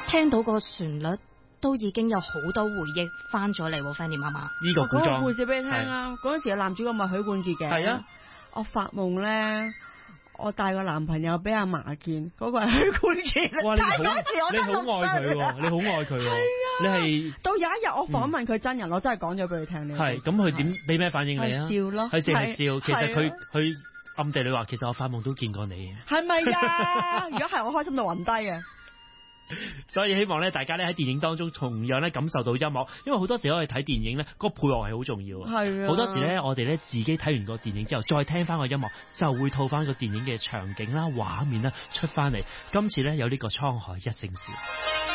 聽到個旋律都已經有好多回憶翻咗嚟喎 Fanny 媽媽。 呢個古裝故事俾你聽啊！嗰陣時嘅男主角咪許冠傑嘅。 係啊， 我發夢咧，我帶個男朋友俾阿嫲見，嗰個係許冠傑。 哇！你好愛佢喎，你好愛佢喎。你係到有一日我訪問佢真人，我真係講咗俾佢聽。 係咁，佢點俾咩反應你啊？ 笑咯， 佢淨係笑。其實佢暗地裏話，其實我發夢都見過你。 係咪呀？如果係我開心到暈低嘅。 所以希望咧，大家咧喺電影當中同樣咧感受到音樂，因為好多時我哋睇電影咧，個配樂係好重要。 係啊， 好多時咧，我哋咧自己睇完個電影之後，再聽翻個音樂，就會套翻個電影嘅場景啦、畫面啦出翻嚟。今次咧有呢個滄海一聲笑。